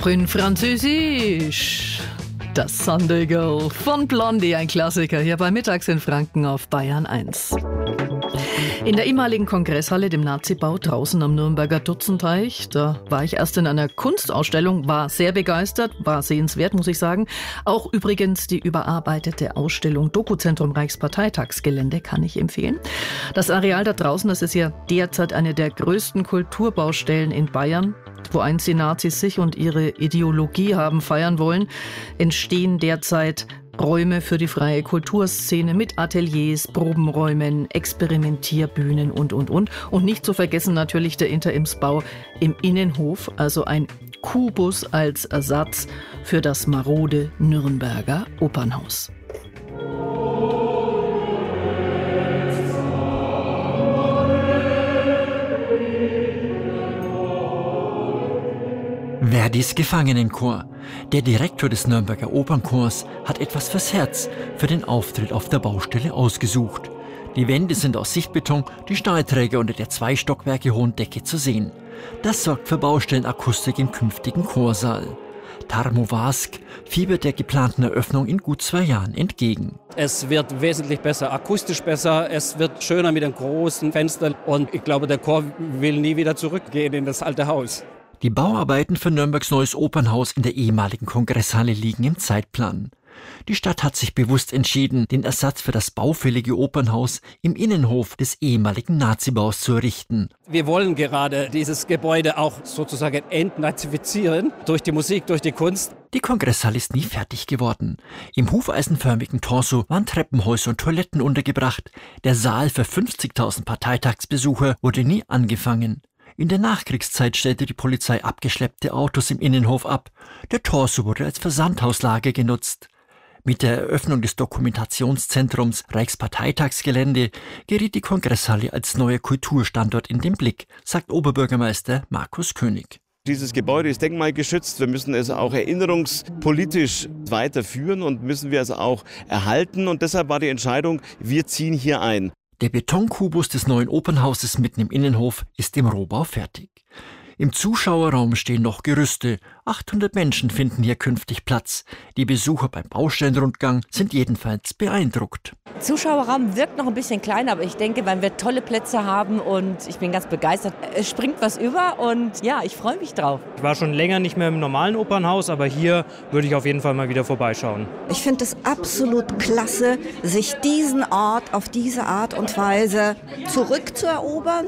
Prin Französisch. Das Sunday Girl von Blondie, ein Klassiker hier bei Mittags in Franken auf Bayern 1. In der ehemaligen Kongresshalle, dem Nazibau, draußen am Nürnberger Dutzenteich, da war ich erst in einer Kunstausstellung, war sehr begeistert, war sehenswert, muss ich sagen. Auch übrigens die überarbeitete Ausstellung Dokuzentrum Reichsparteitagsgelände kann ich empfehlen. Das Areal da draußen, das ist ja derzeit eine der größten Kulturbaustellen in Bayern. Wo einst die Nazis sich und ihre Ideologie haben feiern wollen, entstehen derzeit Räume für die freie Kulturszene mit Ateliers, Probenräumen, Experimentierbühnen und. Und nicht zu vergessen natürlich der Interimsbau im Innenhof, also ein Kubus als Ersatz für das marode Nürnberger Opernhaus. Verdis Gefangenenchor. Der Direktor des Nürnberger Opernchors hat etwas fürs Herz für den Auftritt auf der Baustelle ausgesucht. Die Wände sind aus Sichtbeton, die Stahlträger unter der 2 Stockwerke hohen Decke zu sehen. Das sorgt für Baustellenakustik im künftigen Chorsaal. Tarmo Vask fiebert der geplanten Eröffnung in gut 2 Jahren entgegen. Es wird wesentlich besser, akustisch besser, es wird schöner mit den großen Fenstern und ich glaube, der Chor will nie wieder zurückgehen in das alte Haus. Die Bauarbeiten für Nürnbergs neues Opernhaus in der ehemaligen Kongresshalle liegen im Zeitplan. Die Stadt hat sich bewusst entschieden, den Ersatz für das baufällige Opernhaus im Innenhof des ehemaligen Nazibaus zu errichten. Wir wollen gerade dieses Gebäude auch sozusagen entnazifizieren, durch die Musik, durch die Kunst. Die Kongresshalle ist nie fertig geworden. Im hufeisenförmigen Torso waren Treppenhäuser und Toiletten untergebracht. Der Saal für 50.000 Parteitagsbesucher wurde nie angefangen. In der Nachkriegszeit stellte die Polizei abgeschleppte Autos im Innenhof ab. Der Torso wurde als Versandhauslager genutzt. Mit der Eröffnung des Dokumentationszentrums Reichsparteitagsgelände geriet die Kongresshalle als neuer Kulturstandort in den Blick, sagt Oberbürgermeister Markus König. Dieses Gebäude ist denkmalgeschützt. Wir müssen es auch erinnerungspolitisch weiterführen und müssen wir es auch erhalten. Und deshalb war die Entscheidung, wir ziehen hier ein. Der Betonkubus des neuen Opernhauses mitten im Innenhof ist im Rohbau fertig. Im Zuschauerraum stehen noch Gerüste. 800 Menschen finden hier künftig Platz. Die Besucher beim Baustellenrundgang sind jedenfalls beeindruckt. Der Zuschauerraum wirkt noch ein bisschen kleiner, aber ich denke, weil wir tolle Plätze haben und ich bin ganz begeistert. Es springt was über und ja, ich freue mich drauf. Ich war schon länger nicht mehr im normalen Opernhaus, aber hier würde ich auf jeden Fall mal wieder vorbeischauen. Ich finde es absolut klasse, sich diesen Ort auf diese Art und Weise zurückzuerobern.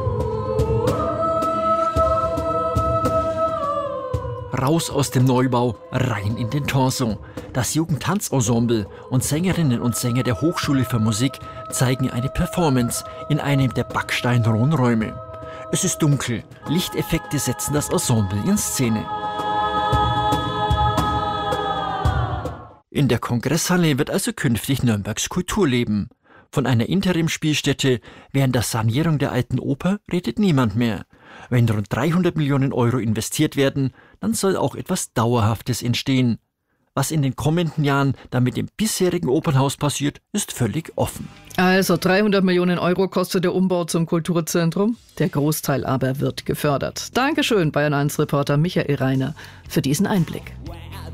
Raus aus dem Neubau, rein in den Torso. Das Jugendtanzensemble und Sängerinnen und Sänger der Hochschule für Musik zeigen eine Performance in einem der backsteinrohen Räume. Es ist dunkel, Lichteffekte setzen das Ensemble in Szene. In der Kongresshalle wird also künftig Nürnbergs Kultur leben. Von einer Interimspielstätte während der Sanierung der alten Oper redet niemand mehr. Wenn rund 300 Millionen Euro investiert werden, dann soll auch etwas Dauerhaftes entstehen. Was in den kommenden Jahren dann mit dem bisherigen Opernhaus passiert, ist völlig offen. Also 300 Millionen Euro kostet der Umbau zum Kulturzentrum. Der Großteil aber wird gefördert. Dankeschön, Bayern 1 Reporter Michael Reiner, für diesen Einblick.